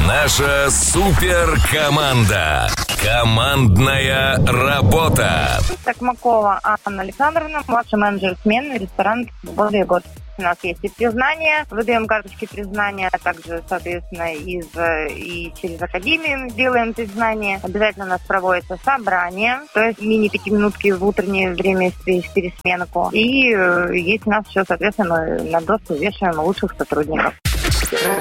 Наша суперкоманда. Командная работа. Токмакова Анна Александровна, младший менеджер смены, ресторан «Свобода и год». У нас есть и признания, выдаем карточки признания, а также, соответственно, и через академию делаем признания. Обязательно у нас проводится собрание, то есть мини-пятиминутки в утреннее время в пересменку. И есть у нас еще, соответственно, мы на доску вешаем лучших сотрудников.